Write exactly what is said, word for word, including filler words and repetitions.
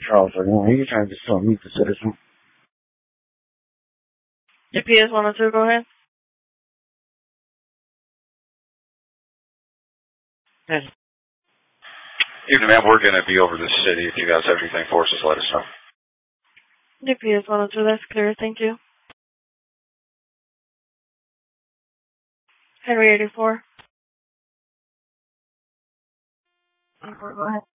Charles, are you trying to just tell me the citizen? U P S one oh two, go ahead. Yes. Evening, ma'am. We're going to be over the city. If you guys have anything for us, just let us know. U P S one oh two, that's clear. Thank you. Henry eighty-four. eighty-four, go ahead.